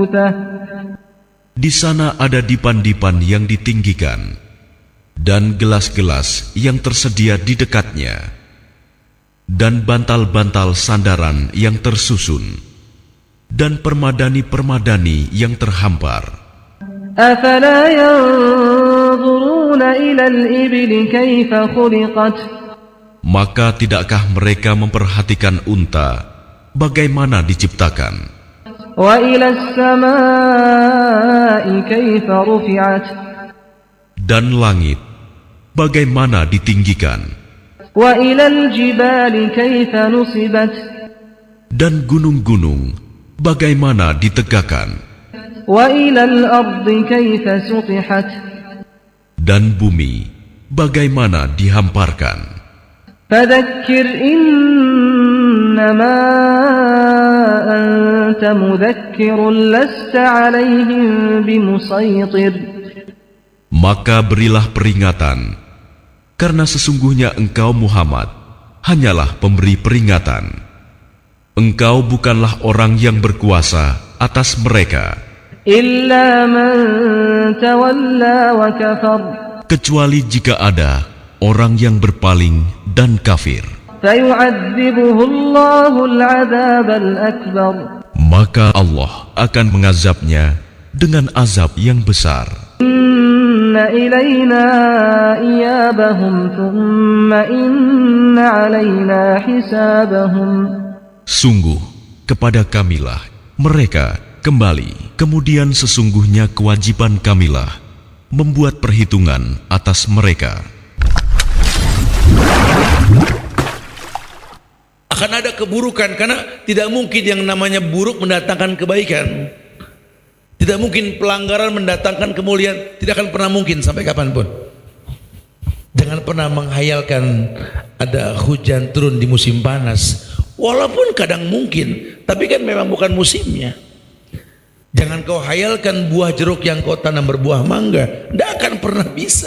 مبثوثة Di sana ada dipan-dipan yang ditinggikan dan gelas-gelas yang tersedia di dekatnya dan bantal-bantal sandaran yang tersusun dan permadani-permadani yang terhampar. أفلا ينظرون إلى الإبل كيف خلقت Maka tidakkah mereka memperhatikan unta bagaimana diciptakan? وإلى السماء كيف رفعت Dan langit bagaimana ditinggikan? وإلى الجبال كيف نصبت Dan gunung-gunung bagaimana ditegakkan? وإلى الأرض كيف سطحت Dan bumi bagaimana dihamparkan? فذكر إنما أنت مذكر لست عليهم بمسيطر Maka berilah peringatan, karena sesungguhnya engkau Muhammad hanyalah pemberi peringatan. Engkau bukanlah orang yang berkuasa atas mereka, إلا من تولى وكفر kecuali jika ada orang yang berpaling dan kafir. فيعذبه الله العذاب الأكبر Maka Allah akan mengazabnya dengan azab yang besar. إن إلينا إيابهم ثم إن علينا حسابهم Sungguh kepada kamilah mereka kembali, kemudian sesungguhnya kewajiban kamilah membuat perhitungan atas mereka. Akan ada keburukan, karena tidak mungkin yang namanya buruk mendatangkan kebaikan. Tidak mungkin pelanggaran mendatangkan kemuliaan, tidak akan pernah mungkin sampai kapanpun. Jangan pernah menghayalkan ada hujan turun di musim panas, walaupun kadang mungkin, tapi kan memang bukan musimnya. Jangan kau hayalkan buah jeruk yang kau tanam berbuah mangga, tidak akan pernah bisa.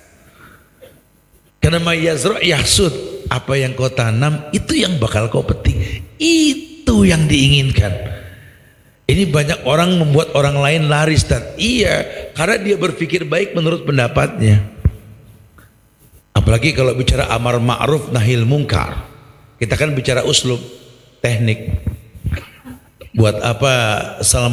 Karena mayazra yahsud, apa yang kau tanam itu yang bakal kau petik, itu yang diinginkan. Ini banyak orang membuat orang lain laris, dan iya, karena dia berpikir baik menurut pendapatnya. Apalagi kalau bicara amar ma'ruf nahil mungkar, kita kan bicara uslub, teknik. Buat apa salam